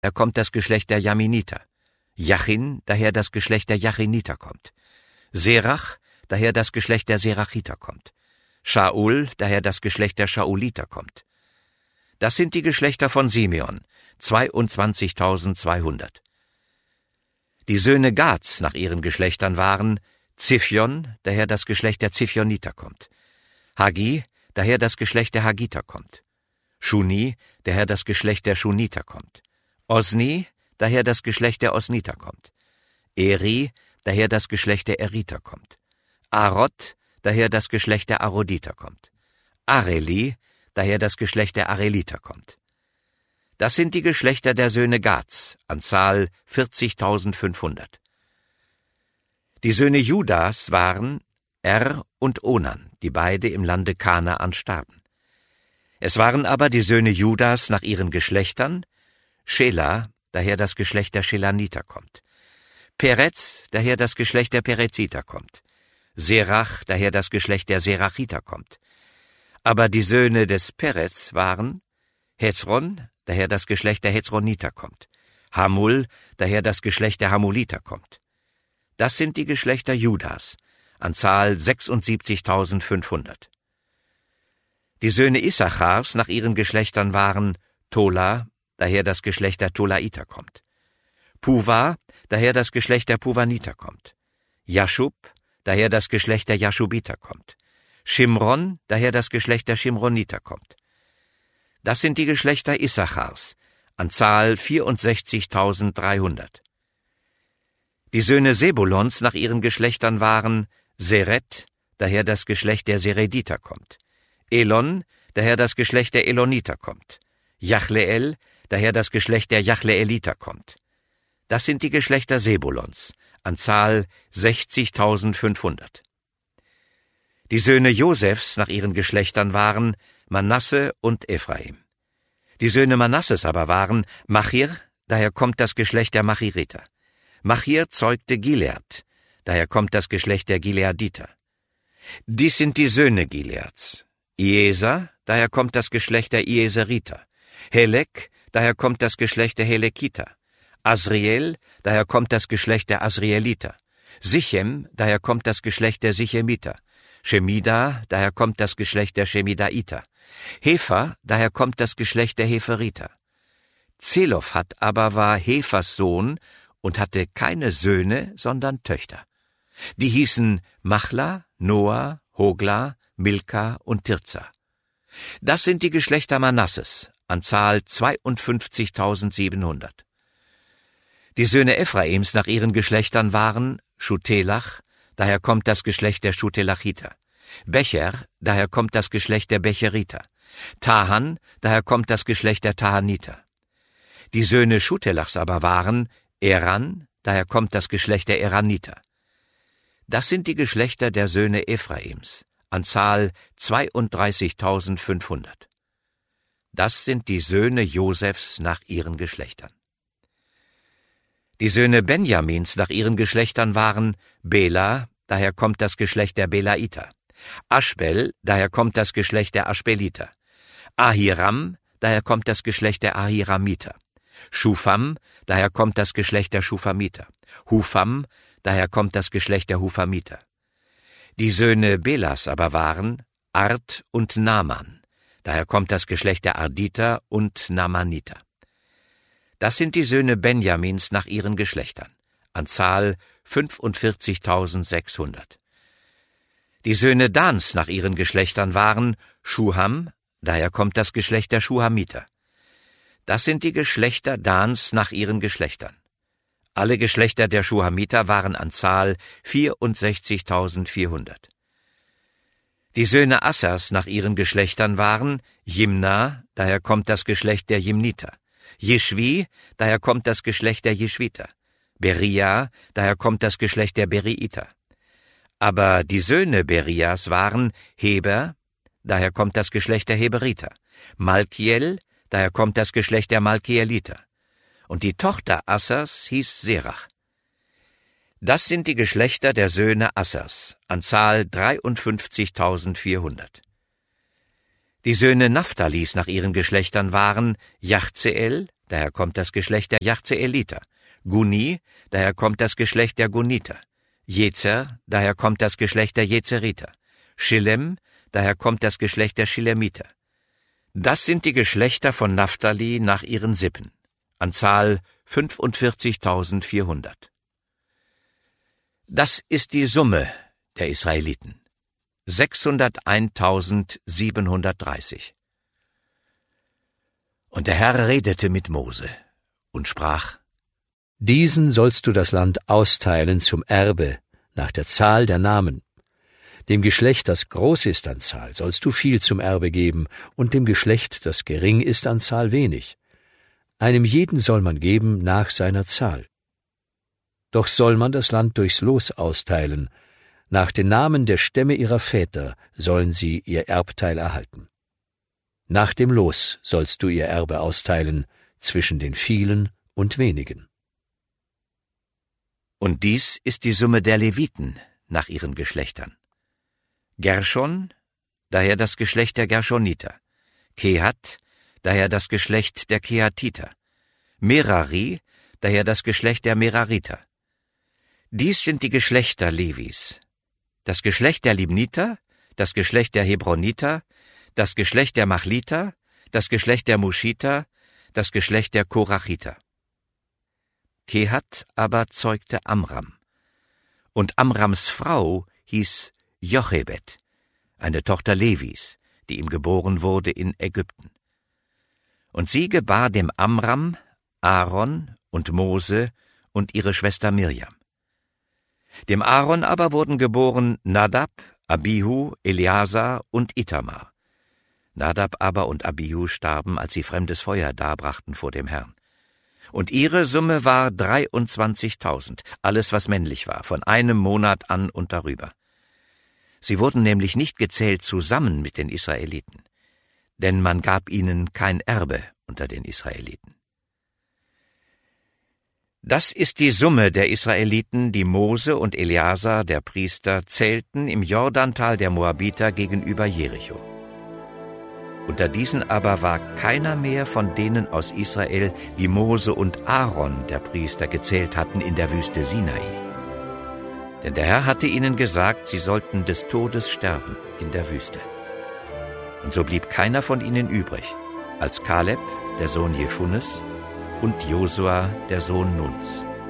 daher kommt das Geschlecht der Jaminiter. Jachin, daher das Geschlecht der Jachiniter kommt. Serach, daher das Geschlecht der Serachiter kommt. Shaul, daher das Geschlecht der Shauliter kommt. Das sind die Geschlechter von Simeon, 22.200. Die Söhne Gads nach ihren Geschlechtern waren Ziphion, daher das Geschlecht der Ziphioniter kommt. Hagi, daher das Geschlecht der Hagiter kommt. Shuni, daher das Geschlecht der Shuniter kommt. Osni, daher das Geschlecht der Osniter kommt. Eri, daher das Geschlecht der Eriter kommt. Arod, daher das Geschlecht der Aroditer kommt. Areli, daher das Geschlecht der Areliter kommt. Das sind die Geschlechter der Söhne Gads, an Zahl 40.500. Die Söhne Judas waren Er und Onan, die beide im Lande Kanaan starben. Es waren aber die Söhne Judas nach ihren Geschlechtern Schela, daher das Geschlecht der Schelaniter kommt. Perez, daher das Geschlecht der Pereziter kommt. Serach, daher das Geschlecht der Serachiter kommt. Aber die Söhne des Perez waren Hezron, daher das Geschlecht der Hezroniter kommt. Hamul, daher das Geschlecht der Hamuliter kommt. Das sind die Geschlechter Judas, an Zahl 76.500. Die Söhne Issachars nach ihren Geschlechtern waren Tola, daher das Geschlecht der Tolaiter kommt. Puva, daher das Geschlecht der Puvaniter kommt. Jaschub, daher das Geschlecht der Jaschubiter kommt. Shimron, daher das Geschlecht der Shimroniter kommt. Das sind die Geschlechter Issachars, an Zahl 64.300. Die Söhne Sebulons nach ihren Geschlechtern waren Seret, daher das Geschlecht der Serediter kommt. Elon, daher das Geschlecht der Eloniter kommt. Jachleel, daher das Geschlecht der Jachleeliter kommt. Das sind die Geschlechter Sebulons, an Zahl 60.500. Die Söhne Josefs nach ihren Geschlechtern waren Manasse und Ephraim. Die Söhne Manasses aber waren Machir, daher kommt das Geschlecht der Machiriter. Machir zeugte Gilead, daher kommt das Geschlecht der Gileaditer. Dies sind die Söhne Gileads. Ieser, daher kommt das Geschlecht der Ieseriter. Helek, daher kommt das Geschlecht der Helekiter. Asriel, daher kommt das Geschlecht der Asrieliter. Sichem, daher kommt das Geschlecht der Sichemiter. Shemida, daher kommt das Geschlecht der Shemidaiter. Hefer, daher kommt das Geschlecht der Heferiter. Zelophat aber war Hefers Sohn und hatte keine Söhne, sondern Töchter. Die hießen Machla, Noah, Hogla, Milka und Tirza. Das sind die Geschlechter Manasses, an Zahl 52.700. Die Söhne Ephraims nach ihren Geschlechtern waren Schutelach, daher kommt das Geschlecht der Schutelachiter. Becher, daher kommt das Geschlecht der Becheriter. Tahan, daher kommt das Geschlecht der Tahaniter. Die Söhne Schutelachs aber waren Eran, daher kommt das Geschlecht der Eraniter. Das sind die Geschlechter der Söhne Ephraims, an Zahl 32.500. Das sind die Söhne Josefs nach ihren Geschlechtern. Die Söhne Benjamins nach ihren Geschlechtern waren Bela, daher kommt das Geschlecht der Belaiter. Aschbel, daher kommt das Geschlecht der Aschbeliter. Ahiram, daher kommt das Geschlecht der Ahiramiter. Schufam, daher kommt das Geschlecht der Schufamiter. Hufam, daher kommt das Geschlecht der Hufamiter. Die Söhne Belas aber waren Ard und Naaman, daher kommt das Geschlecht der Arditer und Naamaniter. Das sind die Söhne Benjamins nach ihren Geschlechtern, an Zahl 45.600. Die Söhne Dans nach ihren Geschlechtern waren Schuham, daher kommt das Geschlecht der Schuhamiter. Das sind die Geschlechter Dans nach ihren Geschlechtern. Alle Geschlechter der Schuhamiter waren an Zahl 64.400. Die Söhne Assers nach ihren Geschlechtern waren Jimna, daher kommt das Geschlecht der Jimniter. Jeschwi, daher kommt das Geschlecht der Jeschwiter. Beria, daher kommt das Geschlecht der Beriiter. Aber die Söhne Berias waren Heber, daher kommt das Geschlecht der Heberiter. Malkiel, daher kommt das Geschlecht der Malkieliter. Und die Tochter Assers hieß Serach. Das sind die Geschlechter der Söhne Assers, an Zahl 53.400. Die Söhne Naphthalis nach ihren Geschlechtern waren Jachzeel, daher kommt das Geschlecht der Jachzeeliter. Guni, daher kommt das Geschlecht der Guniter. Jezer, daher kommt das Geschlecht der Jezeriter. Schillem, daher kommt das Geschlecht der Schillemiter. Das sind die Geschlechter von Naphtali nach ihren Sippen. An Zahl 45.400. Das ist die Summe der Israeliten. 601.730. Und der Herr redete mit Mose und sprach: Diesen sollst du das Land austeilen zum Erbe, nach der Zahl der Namen. Dem Geschlecht, das groß ist an Zahl, sollst du viel zum Erbe geben, und dem Geschlecht, das gering ist an Zahl, wenig. Einem jeden soll man geben nach seiner Zahl. Doch soll man das Land durchs Los austeilen, nach den Namen der Stämme ihrer Väter sollen sie ihr Erbteil erhalten. Nach dem Los sollst du ihr Erbe austeilen, zwischen den vielen und wenigen. Und dies ist die Summe der Leviten nach ihren Geschlechtern. Gershon, daher das Geschlecht der Gershoniter. Kehat, daher das Geschlecht der Kehatiter. Merari, daher das Geschlecht der Merariter. Dies sind die Geschlechter Levis. Das Geschlecht der Libniter, das Geschlecht der Hebroniter, das Geschlecht der Machliter, das Geschlecht der Muschiter, das Geschlecht der Korachiter. Kehat aber zeugte Amram. Und Amrams Frau hieß Jochebed, eine Tochter Levis, die ihm geboren wurde in Ägypten. Und sie gebar dem Amram Aaron und Mose und ihre Schwester Mirjam. Dem Aaron aber wurden geboren Nadab, Abihu, Eleazar und Itamar. Nadab aber und Abihu starben, als sie fremdes Feuer darbrachten vor dem Herrn. Und ihre Summe war 23.000, alles was männlich war, von einem Monat an und darüber. Sie wurden nämlich nicht gezählt zusammen mit den Israeliten, denn man gab ihnen kein Erbe unter den Israeliten. Das ist die Summe der Israeliten, die Mose und Eleazar, der Priester, zählten im Jordantal der Moabiter gegenüber Jericho. Unter diesen aber war keiner mehr von denen aus Israel, die Mose und Aaron, der Priester, gezählt hatten in der Wüste Sinai. Denn der Herr hatte ihnen gesagt, sie sollten des Todes sterben in der Wüste. Und so blieb keiner von ihnen übrig, als Kaleb, der Sohn Jefunnes, und Josua, der Sohn Nuns.